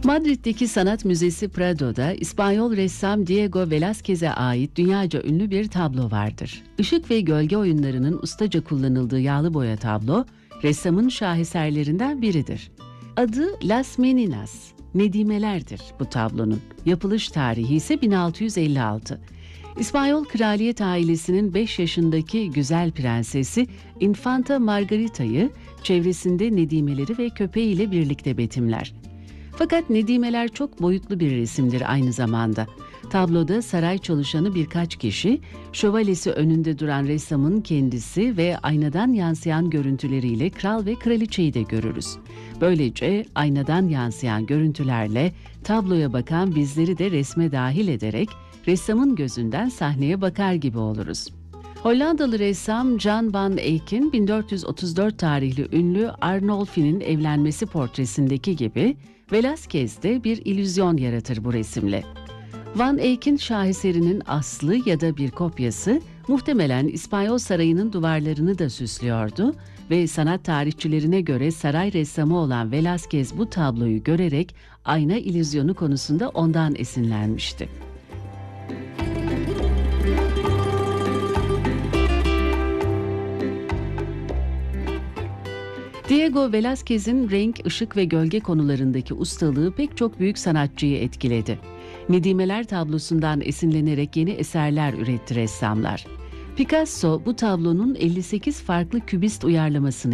Madrid'deki Sanat Müzesi Prado'da İspanyol ressam Diego Velázquez'e ait dünyaca ünlü bir tablo vardır. Işık ve gölge oyunlarının ustaca kullanıldığı yağlı boya tablo, ressamın şaheserlerinden biridir. Adı Las Meninas, Nedimelerdir bu tablonun. Yapılış tarihi ise 1656. İspanyol kraliyet ailesinin 5 yaşındaki güzel prensesi Infanta Margarita'yı çevresinde nedimeleri ve köpeğiyle birlikte betimler. Fakat nedimeler çok boyutlu bir resimdir aynı zamanda. Tabloda saray çalışanı birkaç kişi, şövalyesi önünde duran ressamın kendisi ve aynadan yansıyan görüntüleriyle kral ve kraliçeyi de görürüz. Böylece aynadan yansıyan görüntülerle tabloya bakan bizleri de resme dahil ederek ressamın gözünden sahneye bakar gibi oluruz. Hollandalı ressam Jan van Eyck'in 1434 tarihli ünlü Arnolfi'nin evlenmesi portresindeki gibi Velázquez de bir illüzyon yaratır bu resimle. Van Eyck'in şaheserinin aslı ya da bir kopyası muhtemelen İspanyol sarayının duvarlarını da süslüyordu ve sanat tarihçilerine göre saray ressamı olan Velázquez bu tabloyu görerek ayna illüzyonu konusunda ondan esinlenmişti. Diego Velázquez'in renk, ışık ve gölge konularındaki ustalığı pek çok büyük sanatçıyı etkiledi. Nedimeler tablosundan esinlenerek yeni eserler üretti ressamlar. Picasso bu tablonun 58 farklı kübist uyarlamasını